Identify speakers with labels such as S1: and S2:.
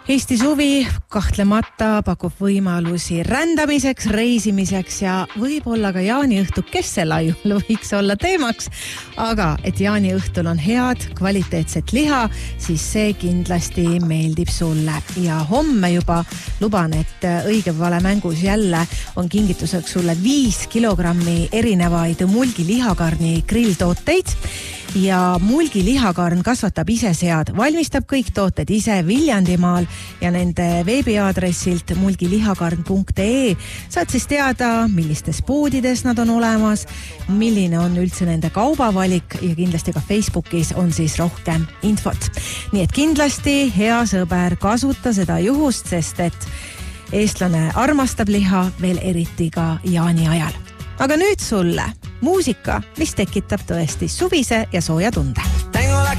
S1: Eesti suvi kahtlemata pakub võimalusi rändamiseks, reisimiseks ja võib-olla ka jaaniõhtukesse laiul võiks olla teemaks. Aga et jaaniõhtul on head, kvaliteetset liha, siis see kindlasti meeldib sulle. Ja homme juba luban, et õige vale mängus jälle on kingituseks sulle 5 kilogrammi erinevaid mulgi lihakarni grilltooteid. Ja mulgi lihakarn kasvatab ise sead, valmistab kõik tooted ise Viljandimaal ja nende veebiaadressilt mulgilihakarn.ee saad siis teada, millistes poodides nad on olemas, milline on üldse nende kaubavalik ja kindlasti ka Facebookis on siis rohkem infot. Nii et kindlasti hea sõber, kasuta seda juhust, sest et eestlane armastab liha veel eriti ka jaani ajal. Aga nüüd sulle muusika, mis tekitab tõesti suvise ja sooja tunde.